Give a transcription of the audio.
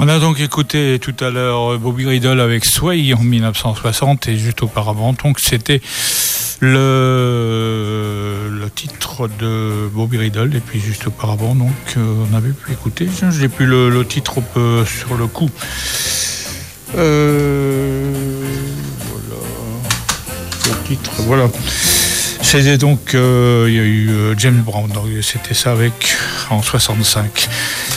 On a donc écouté tout à l'heure Bobby Riddle avec Sway en 1960 et juste auparavant, donc c'était le titre de Bobby Riddle et puis juste auparavant, donc on avait pu écouter, j'ai plus le titre sur le coup. Voilà, le titre, voilà. C'était donc, il y a eu James Brown, donc c'était ça avec en 65.